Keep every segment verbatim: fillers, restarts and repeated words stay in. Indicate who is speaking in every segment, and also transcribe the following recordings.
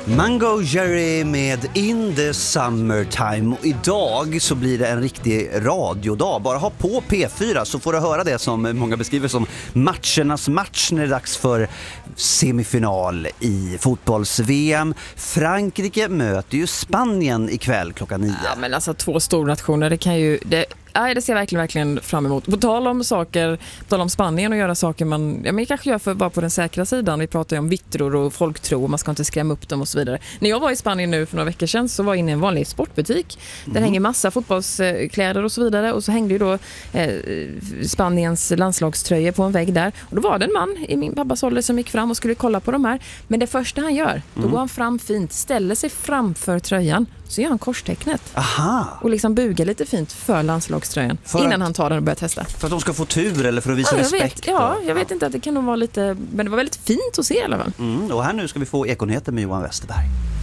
Speaker 1: Mango Jerry med In the Summertime. Och idag så blir det en riktig radiodag. Bara ha på P fyra så får du höra det som många beskriver som matchernas match när det är dags för semifinal i fotbolls-V M. Frankrike möter ju Spanien ikväll klockan nio.
Speaker 2: Ja, men alltså två stornationer, det kan ju... Det... Ja, det ser jag verkligen, verkligen fram emot. På tal om saker, på tal om Spanien och göra saker man ja, men kanske gör för att vara på den säkra sidan. Vi pratar ju om vittror och folktro och man ska inte skrämma upp dem och så vidare. När jag var i Spanien nu för några veckor sedan så var jag inne i en vanlig sportbutik. Där mm. hänger massa fotbollskläder och så vidare. Och så hängde ju då eh, Spaniens landslagströjor på en vägg där. Och då var det en man i min pappas ålder som gick fram och skulle kolla på de här. Men det första han gör, då mm. går han fram fint, ställer sig framför tröjan. Så gör han korstecknet.
Speaker 1: Aha.
Speaker 2: Och liksom bugar lite fint för landslagströjan. För innan att, han tar den och börjar testa.
Speaker 1: För att de ska få tur eller för att visa
Speaker 2: ja, jag
Speaker 1: respekt?
Speaker 2: Vet, ja, jag vet inte att det kan nog vara lite... Men det var väldigt fint att se i alla fall.
Speaker 1: Mm, och här nu ska vi få Ekonyheter med Johan Westerberg.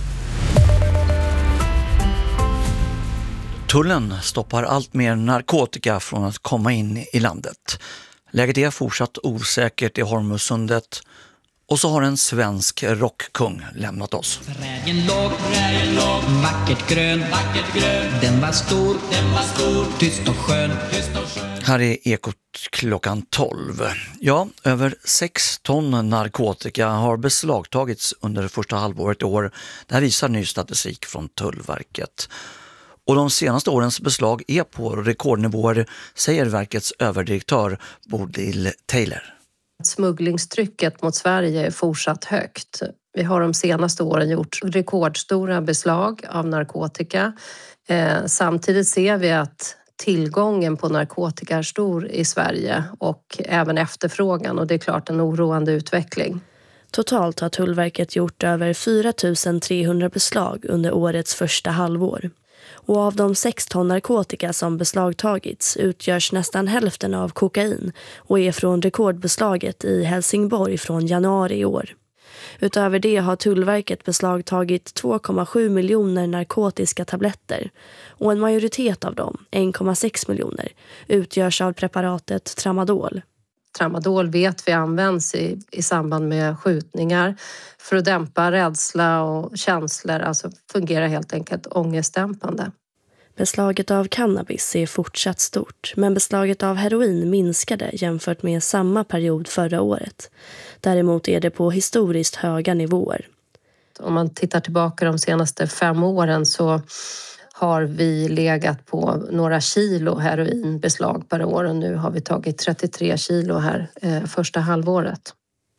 Speaker 3: Tullen stoppar allt mer narkotika från att komma in i landet. Läget är fortsatt osäkert i Hormuzsundet. Och så har en svensk rockkung lämnat oss.
Speaker 4: Trägen låg, trägen låg, vackert grön, vackert grön. Den var stor, den var stor, tyst och skön, tyst och skön.
Speaker 3: Här är Ekot klockan tolv. Ja, över sex ton narkotika har beslagtagits under det första halvåret i år. Det här visar ny statistik från Tullverket. Och de senaste årens beslag är på rekordnivåer, säger verkets överdirektör Bodil Taylor.
Speaker 5: Smugglingstrycket mot Sverige är fortsatt högt. Vi har de senaste åren gjort rekordstora beslag av narkotika. Eh, samtidigt ser vi att tillgången på narkotika är stor i Sverige och även efterfrågan, och det är klart en oroande utveckling.
Speaker 6: Totalt har Tullverket gjort över fyra tusen trehundra beslag under årets första halvår. Och av de sex ton narkotika som beslagtagits utgörs nästan hälften av kokain och är från rekordbeslaget i Helsingborg från januari i år. Utöver det har Tullverket beslagtagit två komma sju miljoner narkotiska tabletter och en majoritet av dem, en komma sex miljoner, utgörs av preparatet Tramadol.
Speaker 5: Tramadol vet vi används i, i samband med skjutningar för att dämpa rädsla och känslor, alltså fungerar helt enkelt ångestdämpande.
Speaker 6: Beslaget av cannabis är fortsatt stort, men beslaget av heroin minskade jämfört med samma period förra året. Däremot är det på historiskt höga nivåer.
Speaker 5: Om man tittar tillbaka de senaste fem åren så har vi legat på några kilo heroinbeslag per år, och nu har vi tagit trettiotre kilo här eh, första halvåret.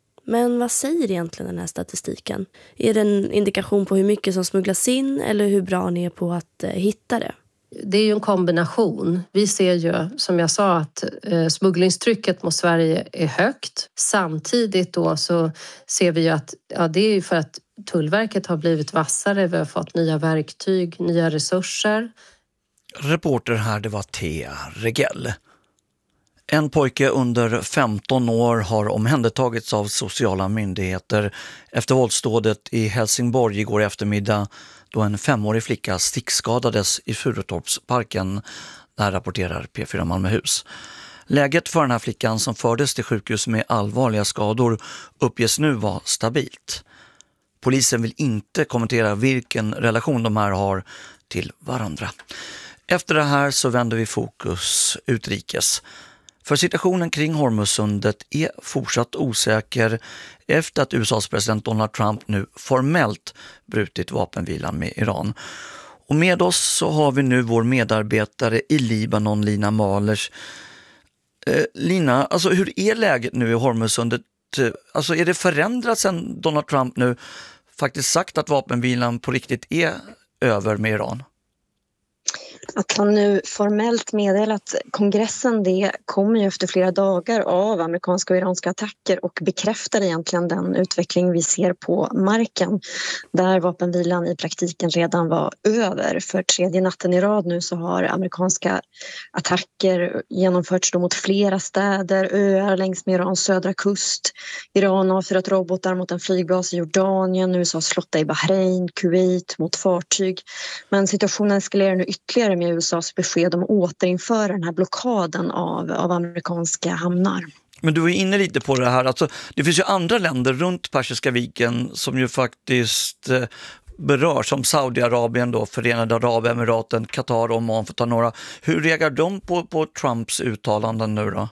Speaker 6: Men vad säger egentligen den här statistiken? Är det en indikation på hur mycket som smugglas in eller hur bra ni är på att eh, hitta det?
Speaker 5: Det är ju en kombination. Vi ser ju, som jag sa, att eh, smugglingstrycket mot Sverige är högt. Samtidigt då så ser vi ju att ja, det är ju för att Tullverket har blivit vassare. Vi har fått nya verktyg, nya resurser.
Speaker 3: Reporter här, det var Thea Regell. En pojke under femton år har omhändertagits av sociala myndigheter efter våldsdådet i Helsingborg igår eftermiddag, då en femårig flicka stickskadades i Furutorpsparken. Där rapporterar P fyra Malmöhus. Läget för den här flickan som fördes till sjukhus med allvarliga skador uppges nu vara stabilt. Polisen vill inte kommentera vilken relation de här har till varandra. Efter det här så vänder vi fokus utrikes. För situationen kring Hormuzsundet är fortsatt osäker efter att U S A:s president Donald Trump nu formellt brutit vapenvilan med Iran. Och med oss så har vi nu vår medarbetare i Libanon, Lina Mahlers. Eh, Lina, alltså hur är läget nu i Hormuzsundet? Alltså är det förändrat sedan Donald Trump nu faktiskt sagt att vapenvilan på riktigt är över med Iran?
Speaker 7: Att han nu formellt meddelat kongressen, det kommer ju efter flera dagar av amerikanska och iranska attacker och bekräftar egentligen den utveckling vi ser på marken, där vapenvilan i praktiken redan var över. För tredje natten i rad nu så har amerikanska attacker genomförts då mot flera städer, öar längs med Irans södra kust. Iran har avfyrat robotar mot en flygbas i Jordanien, U S A:s flotta i Bahrain, Kuwait mot fartyg. Men situationen eskalerar nu ytterligare med U S A:s besked om att återinföra den här blockaden av, av amerikanska hamnar.
Speaker 3: Men du är inne lite på det här, alltså, det finns ju andra länder runt Persiska viken som ju faktiskt eh, berör, som Saudiarabien då, Förenade Arabemiraten, Qatar och Oman för att ta några. Hur reagerar de på, på Trumps uttalanden nu då?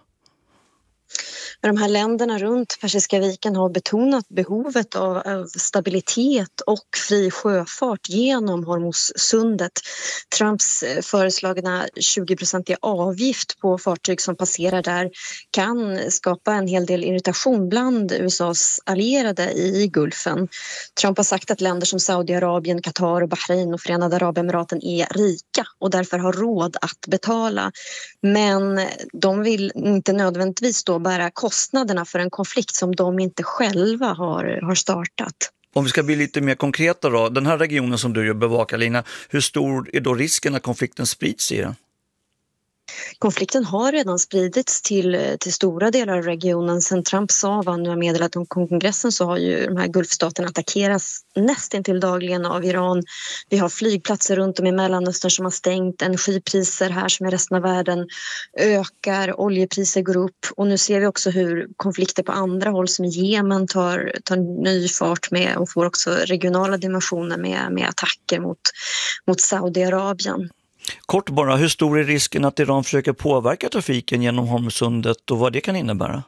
Speaker 7: De här länderna runt Persiska viken har betonat behovet av, av stabilitet och fri sjöfart genom Hormuzsundet. Trumps föreslagna tjugo-procentiga avgift på fartyg som passerar där kan skapa en hel del irritation bland U S A:s allierade i Gulfen. Trump har sagt att länder som Saudiarabien, Qatar, Bahrain och Förenade Arabemiraten är rika och därför har råd att betala. Men de vill inte nödvändigtvis då bära kostnaderna för en konflikt som de inte själva har, har startat.
Speaker 3: Om vi ska bli lite mer konkreta då, den här regionen som du bevakar, Lina, hur stor är då risken att konflikten sprids i den?
Speaker 7: Konflikten har redan spridits till, till stora delar av regionen. Sen Trump sa, vad nu har meddelat om kongressen, så har ju de här Gulfstaterna attackerats nästintill dagligen av Iran. Vi har flygplatser runt om i Mellanöstern som har stängt, energipriser här som i resten av världen ökar, oljepriser går upp och nu ser vi också hur konflikter på andra håll som i Jemen tar, tar ny fart med och får också regionala dimensioner med, med attacker mot, mot Saudiarabien.
Speaker 3: Kort bara, hur stor är risken att Iran försöker påverka trafiken genom Hormuzsundet och vad det kan innebära?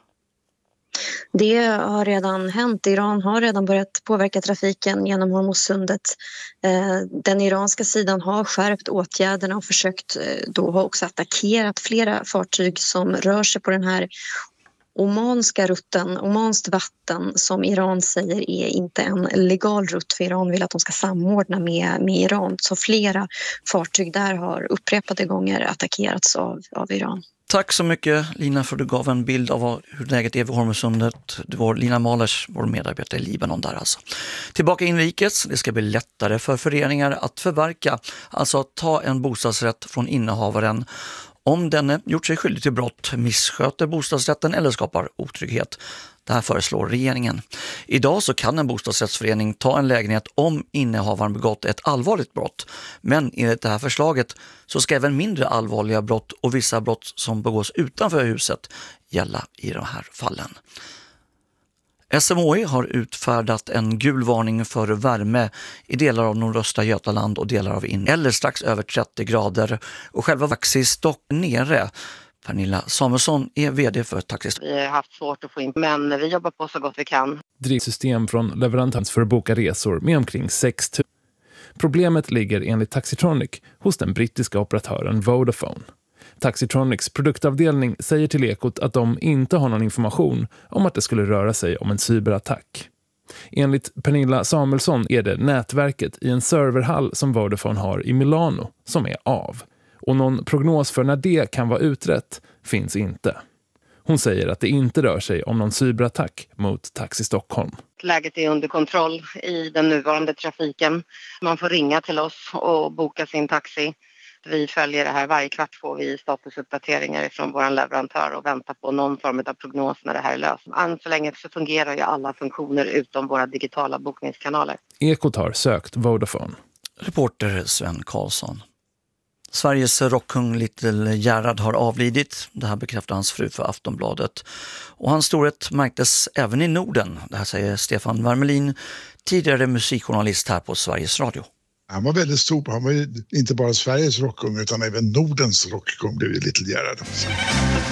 Speaker 7: Det har redan hänt. Iran har redan börjat påverka trafiken genom Hormuzsundet. Den iranska sidan har skärpt åtgärderna och försökt då ha också attackerat flera fartyg som rör sig på den här omanska rutten, omanskt vatten som Iran säger är inte en legal rutt, för Iran vill att de ska samordna med, med Iran. Så flera fartyg där har upprepade gånger attackerats av, av Iran.
Speaker 3: Tack så mycket Lina för att du gav en bild av hur läget är vid Hormuzsundet. Det var Lina Mahlers, vår medarbetare i Libanon där alltså. Tillbaka inrikes, det ska bli lättare för föreningar att förverka, alltså att ta en bostadsrätt från innehavaren om den gjort sig skyldig till brott, missköter bostadsrätten eller skapar otrygghet. Det här föreslår regeringen. Idag så kan en bostadsrättsförening ta en lägenhet om innehavaren begått ett allvarligt brott. Men enligt det här förslaget så ska även mindre allvarliga brott och vissa brott som begås utanför huset gälla i de här fallen. S M H I har utfärdat en gul varning för värme i delar av nordöstra Götaland och delar av in eller strax över trettio grader och själva Taxistock nere. Pernilla Samuelsson är vd för Taxistock.
Speaker 8: Vi har haft svårt att få in, men vi jobbar på så gott vi kan.
Speaker 9: Drivsystem från leverantören för att boka resor med omkring sex tusen. Problemet ligger enligt Taxitronic hos den brittiska operatören Vodafone. Taxitronics produktavdelning säger till Ekot att de inte har någon information om att det skulle röra sig om en cyberattack. Enligt Pernilla Samuelsson är det nätverket i en serverhall som Vodafone har i Milano som är av. Och någon prognos för när det kan vara utrett finns inte. Hon säger att det inte rör sig om någon cyberattack mot Taxi Stockholm.
Speaker 8: Läget är under kontroll i den nuvarande trafiken. Man får ringa till oss och boka sin taxi. Vi följer det här. Varje kvart får vi statusuppdateringar från vår leverantör och väntar på någon form av prognos när det här är löst. Än så länge så fungerar ju alla funktioner utom våra digitala bokningskanaler.
Speaker 9: Ekot har sökt Vodafone.
Speaker 3: Reporter Sven Karlsson. Sveriges rockkung Little Gerhard har avlidit. Det här bekräftar hans fru för Aftonbladet. Och hans storhet märktes även i Norden. Det här säger Stefan Wermelin, tidigare musikjournalist här på Sveriges Radio.
Speaker 10: Han var väldigt stor. Han var inte bara Sveriges rockkung utan även Nordens rockkung blev ju Little Gerhard.